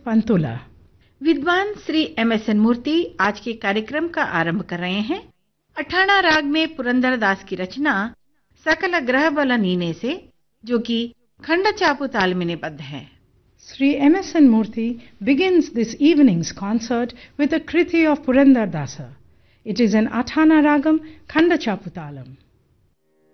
Pantula. विद्वान Shri MSN मूर्ति आज के कार्यक्रम का आरंभ कर रहे हैं। अठाणा राग में पुरंदर दास की रचना सकल ग्रह बल नीने से, जो कि खंड चापू ताल में निबद्ध है। Sri MSN Murthy begins this evening's concert with a kriti of Purandar Dasa. It is an Athana Ragam, Khanda Chaputalam.